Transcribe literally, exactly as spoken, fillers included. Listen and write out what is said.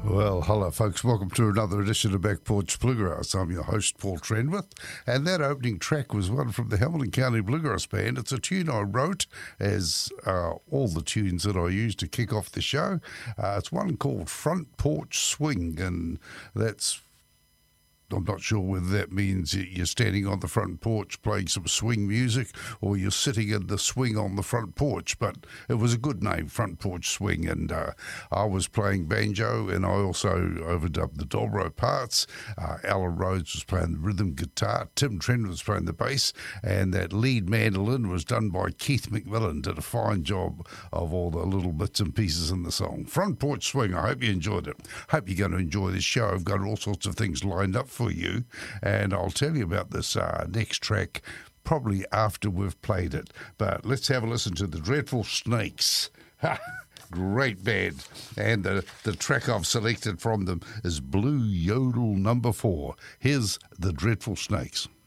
Well, hello, folks. Welcome to another edition of Back Porch Bluegrass. I'm your host, Paul Trenwith, and that opening track was one from the Hamilton County Bluegrass Band. It's a tune I wrote, as uh, all the tunes that I use to kick off the show. Uh, it's one called Front Porch Swing, and that's I'm not sure whether that means you're standing on the front porch playing some swing music or you're sitting in the swing on the front porch, but it was a good name, Front Porch Swing, and uh, I was playing banjo and I also overdubbed the dobro parts. Uh, Alan Rhodes was playing the rhythm guitar, Tim Trent was playing the bass, and that lead mandolin was done by Keith McMillan. Did a fine job of all the little bits and pieces in the song. Front Porch Swing, I hope you enjoyed it. Hope you're going to enjoy this show. I've got all sorts of things lined up for for you, and I'll tell you about this uh, next track probably after we've played it. But let's have a listen to the Dreadful Snakes. Great band, and the, the track I've selected from them is Blue Yodel Number Four. Here's the Dreadful Snakes.